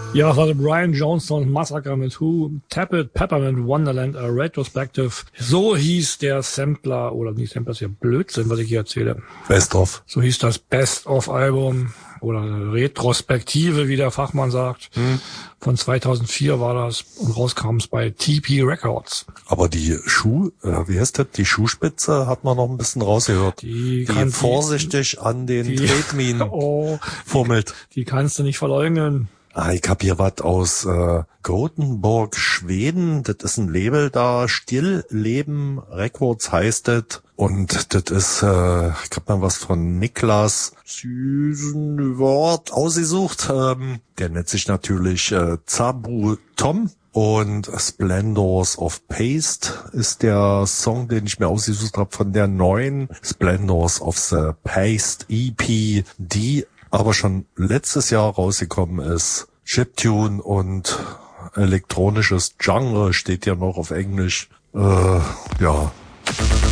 Ja, das war der Brian Jonestown Massacre mit Who, Tap It, Peppermint Wonderland, a Retrospective. So hieß der Sampler, oder nicht Sampler, ist ja Blödsinn, was ich hier erzähle. Best of. So hieß das Best of Album oder Retrospektive, wie der Fachmann sagt. Von 2004 war das und rauskam es bei TP Records. Aber die wie heißt das? Die Schuhspitze hat man noch ein bisschen rausgehört. Die vorsichtig an den Tretminen fummelt. Die kannst du nicht verleugnen. Ich hab hier was aus Gothenburg, Schweden. Das ist ein Label da, Stillleben Records heißt das. Und das ist, ich hab mal was von Niklas Süßenwort ausgesucht. Der nennt sich natürlich Zabu Tom. Und Splendors of Paste ist der Song, den ich mir ausgesucht habe von der neuen Splendors of the Paste EP, die aber schon letztes Jahr rausgekommen ist. Chiptune und elektronisches Genre steht ja noch auf Englisch. Ja.